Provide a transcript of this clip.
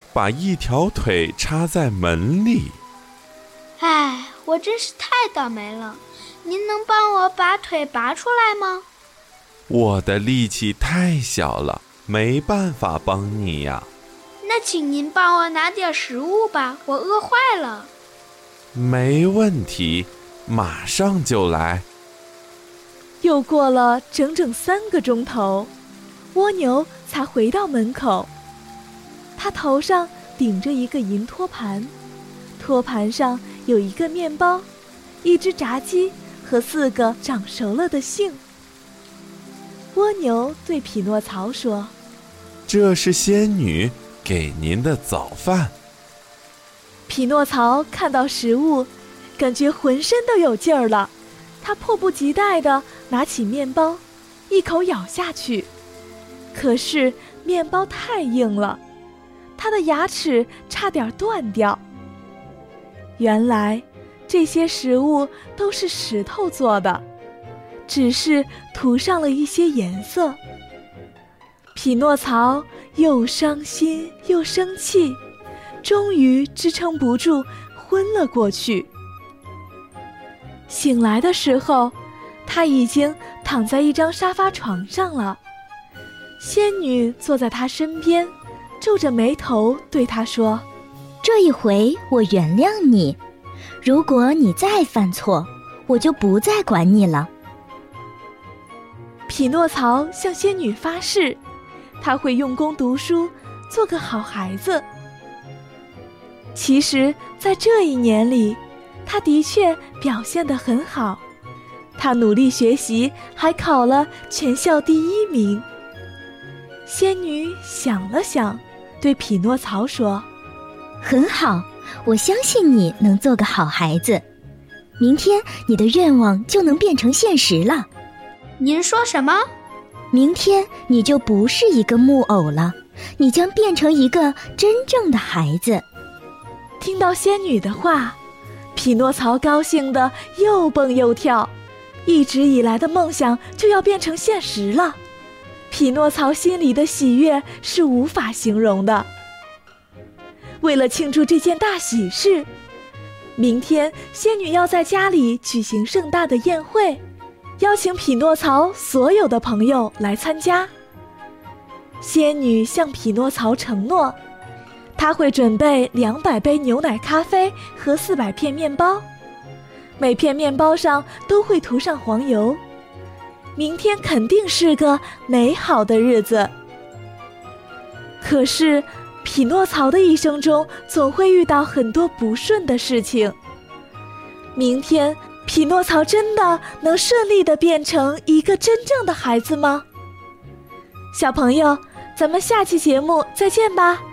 把一条腿插在门里。 唉，我真是太倒霉了，您能帮我把腿拔出来吗？ 我的力气太小了，没办法帮你呀。 那请您帮我拿点食物吧，我饿坏了。 没问题，马上就来。 又过了整整3个钟头，蜗牛才回到门口。它头上顶着一个银托盘，托盘上有一个面包、一只炸鸡和4个长熟了的杏。蜗牛对匹诺曹说：“ 这是仙女给您的早饭。” 匹诺曹看到食物，感觉浑身都有劲儿了。他迫不及待地拿起面包，一口咬下去。可是面包太硬了，他的牙齿差点断掉。原来这些食物都是石头做的，只是涂上了一些颜色。匹诺曹又伤心又生气，终于支撑不住，昏了过去。醒来的时候，他已经躺在一张沙发床上了。仙女坐在他身边，皱着眉头对他说：“ 这一回我原谅你，如果你再犯错，我就不再管你了。” 匹诺曹向仙女发誓，他会用功读书，做个好孩子。其实，在这一年里，他的确表现得很好，他努力学习，还考了全校第1名。仙女想了想，对匹诺曹说：“ 很好，我相信你能做个好孩子。明天你的愿望就能变成现实了。” 您说什么？ 明天你就不是一个木偶了，你将变成一个真正的孩子。 听到仙女的话，匹诺曹高兴得又蹦又跳，一直以来的梦想就要变成现实了。匹诺曹心里的喜悦是无法形容的。为了庆祝这件大喜事，明天仙女要在家里举行盛大的宴会，邀请匹诺曹所有的朋友来参加。仙女向匹诺曹承诺，她会准备200杯牛奶咖啡和400片面包，每片面包上都会涂上黄油。明天肯定是个美好的日子。可是匹诺曹的一生中总会遇到很多不顺的事情。明天匹诺曹真的能顺利地变成一个真正的孩子吗？小朋友，咱们下期节目再见吧。